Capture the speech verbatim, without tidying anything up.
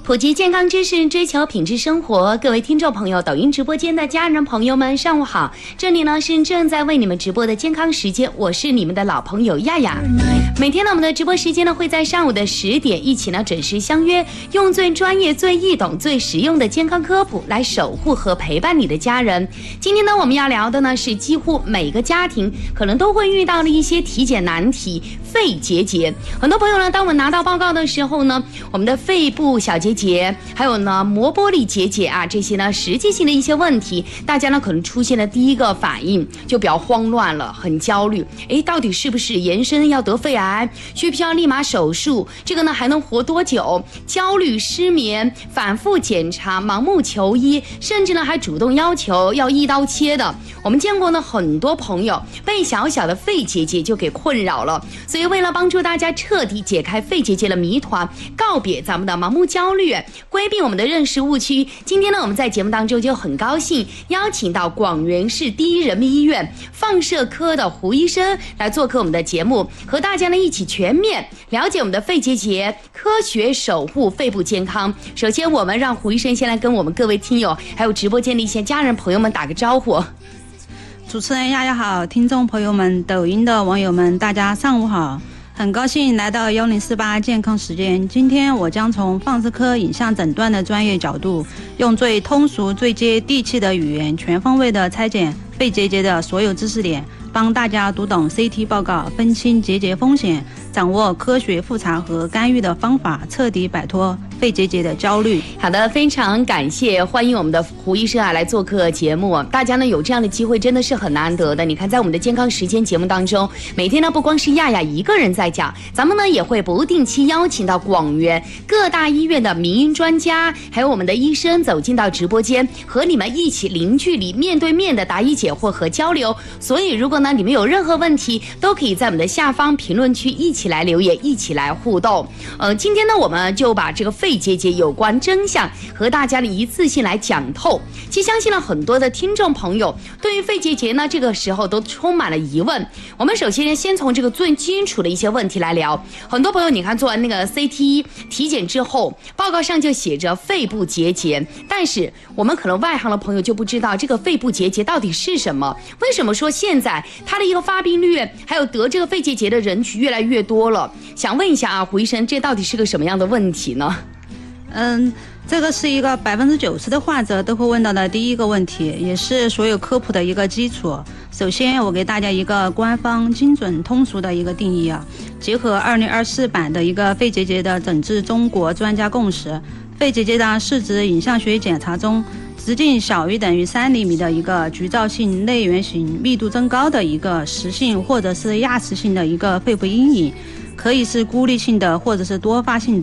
普及健康知识，追求品质生活。各位听众朋友，抖音直播间的家人朋友们，上午好！这里呢是正在为你们直播的健康时间，我是你们的老朋友亚亚。每天呢，我们的直播时间呢会在上午的十点，一起呢准时相约，用最专业、最易懂、最实用的健康科普来守护和陪伴你的家人。今天呢，我们要聊的呢是几乎每个家庭可能都会遇到的一些体检难题——肺结节。很多朋友呢，当我们拿到报告的时候呢，我们的肺部小结节，还有呢膜玻璃结节啊，这些呢实际性的一些问题，大家呢可能出现的第一个反应就比较慌乱了，很焦虑。诶，到底是不是延伸要得肺癌？需不需要立马手术？这个呢还能活多久？焦虑、失眠、反复检查、盲目求医，甚至呢还主动要求要一刀切的。我们见过呢很多朋友被小小的肺结节就给困扰了，所以为了帮助大家彻底解开肺结节的谜团，告别咱们的盲目焦虑，规避我们的认识误区，今天呢我们在节目当中就很高兴邀请到广元市第一人民医院放射科的胡医生来做客我们的节目，和大家呢一起全面了解我们的肺结节，科学守护肺部健康。首先我们让胡医生先来跟我们各位听友还有直播间的一些家人朋友们打个招呼。 主持人亚亚好，听众朋友们，抖音的网友们，大家上午好。很高兴来到一零四八健康时间。今天我将从放射科影像诊断的专业角度，用最通俗、最接地气的语言，全方位的拆解肺结节的所有知识点，帮大家读懂 C T 报告，分清结节风险，掌握科学复查和干预的方法，彻底摆脱肺结节的焦虑。 好的，非常感谢，欢迎我们的胡医生啊来做客节目。大家呢有这样的机会真的是很难得的。你看，在我们的健康时间节目当中，每天呢不光是亚亚一个人在讲，咱们呢也会不定期邀请到广元各大医院的名医专家，还有我们的医生走进到直播间，和你们一起零距离、面对面的答疑解惑和交流。所以，如果呢你们有任何问题，都可以在我们的下方评论区一起来留言，一起来互动。呃，今天呢我们就把这个肺结节有关真相和大家的一次性来讲透。其实相信了很多的听众朋友对于肺结节呢这个时候都充满了疑问。我们首先先从这个最基础的一些问题来聊。很多朋友你看做完那个 C T 体检之后，报告上就写着肺部结节，但是我们可能外行的朋友就不知道这个肺部结节到底是什么。为什么说现在它的一个发病率还有得这个肺结节的人群越来越多了？想问一下啊，胡医生，这到底是个什么样的问题呢？ 嗯，这个是一个百分之九十的患者都会问到的第一个问题，也是所有科普的一个基础。首先，我给大家一个官方、精准、通俗的一个定义啊，结合二零二四版的一个肺结节的诊治中国专家共识，肺结节呢是指影像学检查中直径小于等于三厘米的一个局灶性内源型密度增高的一个实性或者是亚实性的一个肺部阴影，可以是孤立性的或者是多发性的。